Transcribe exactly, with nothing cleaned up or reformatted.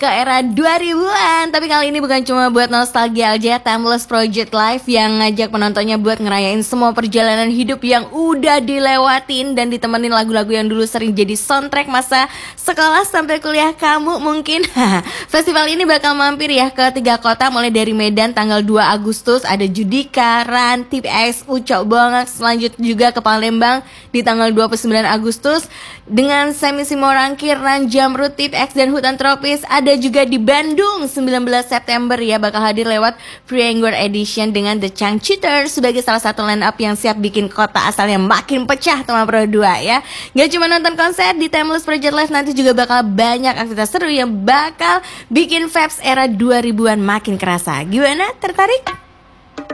ke era dua ribuan. Tapi kali ini bukan cuma buat nostalgia aja, Timeless Project Live yang ngajak penontonnya buat ngerayain semua perjalanan hidup yang udah dilewatin dan ditemenin lagu-lagu yang dulu sering jadi soundtrack masa sekolah sampai kuliah kamu mungkin. Festival ini bakal mampir ya ke tiga kota, mulai dari Medan tanggal dua Agustus, ada Judika, Ran, T P X, Ucok Bongak. Selanjutnya juga ke Palembang di tanggal dua puluh sembilan Agustus dengan Semi Simorangkir, Ran, Jamrut, T P X, dan Hutan Tropis. Ada juga di Bandung sembilan belas September ya, bakal hadir lewat Pre-Angler Edition dengan The Changcheaters sebagai salah satu line up yang siap bikin kota asalnya makin pecah teman Pro dua ya. Gak cuma nonton konser di Timeless Project Live, nanti juga bakal banyak aktivitas seru yang bakal bikin vibes era dua ribuan makin kerasa. Gimana? Tertarik?